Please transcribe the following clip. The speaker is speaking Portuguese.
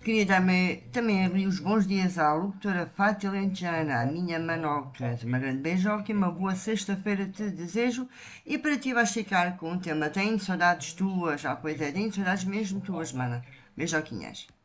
Queria também ali os bons dias à locutora Fátima Lentejana, a minha manoca. Uma grande beijoca e uma boa sexta-feira te desejo. E para ti vais ficar com um tema. Tenho saudades tuas. Ah, pois é, tenho saudades mesmo tuas, mana. Beijoquinhas.